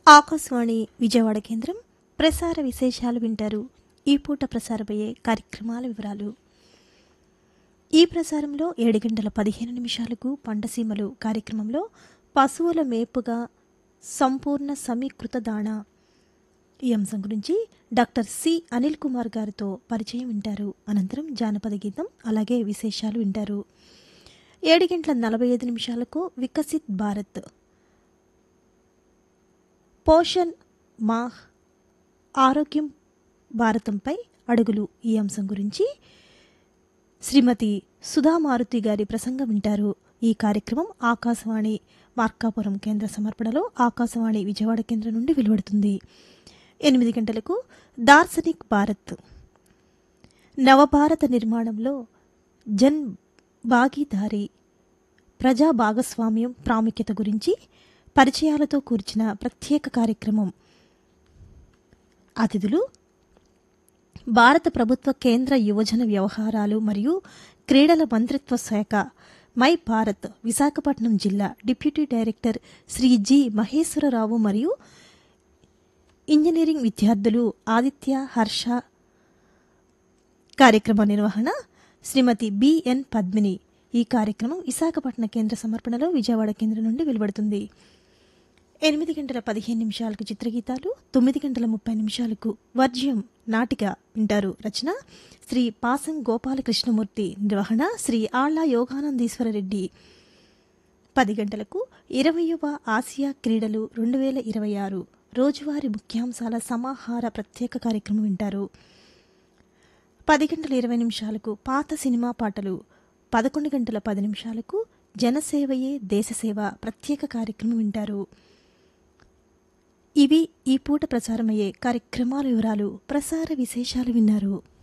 ఆకాశవాణి విజయవాడ కేంద్రం ప్రసార విశేషాలు వింటారు. ఈ పూట ప్రసారమయ్యే కార్యక్రమాల వివరాలు. ఈ ప్రసారంలో 7:15 పంటసీమలు కార్యక్రమంలో పశువుల మేపుగా సంపూర్ణ సమీకృత దాణా ఈ అంశం గురించి డాక్టర్ సి అనిల్ కుమార్ గారితో పరిచయం వింటారు. అనంతరం జానపద గీతం అలాగే విశేషాలు వింటారు. 7:45 వికసిత్ భారత్ పోషణ్ మాహ్ ఆరోగ్యం భారతంపై అడుగులు ఈ అంశం గురించి శ్రీమతి సుధామారుతి గారి ప్రసంగం వింటారు. ఈ కార్యక్రమం ఆకాశవాణి మార్కాపురం కేంద్ర సమర్పణలో ఆకాశవాణి విజయవాడ కేంద్రం నుండి వెలువడుతుంది. 8 గంటలకు దార్శనిక్ భారత్ నవభారత నిర్మాణంలో జన్ భాగీదారీ ప్రజా భాగస్వామ్యం ప్రాముఖ్యత గురించి పరిచయాలతో కూర్చిన ప్రత్యేక కార్యక్రమం. అతిథులు భారత ప్రభుత్వ కేంద్ర యువజన వ్యవహారాలు మరియు క్రీడల మంత్రిత్వ శాఖ మై భారత్ విశాఖపట్నం జిల్లా deputy director Shri G Maheswararao మరియు ఇంజనీరింగ్ విద్యార్థులు ఆదిత్య హర్ష. కార్యక్రమ నిర్వహణ శ్రీమతి బిఎన్ పద్మిని. ఈ కార్యక్రమం విశాఖపట్నం కేంద్ర సమర్పణలో విజయవాడ కేంద్రం నుండి వెలువడుతుంది. 8:15 చిత్రగీతాలు, 9:30 వర్జ్యం నాటిక వింటారు. రచన శ్రీ పాసం గోపాలకృష్ణమూర్తి. నిర్వహణ శ్రీ ఆళ్ల యోగానందీశ్వర రెడ్డి. 10 గంటలకు 20వ ఆసియా క్రీడలు 2026 రోజువారీ ముఖ్యాంశాల సమాహార ప్రత్యేక కార్యక్రమం వింటారు. 10:20 పాత సినిమా పాటలు. 11:10 జనసేవయే దేశసేవ ప్రత్యేక కార్యక్రమం వింటారు. ఇవి ఈ పూట ప్రసారమయ్యే కార్యక్రమాల వివరాలు. ప్రసార విశేషాలు విన్నారు.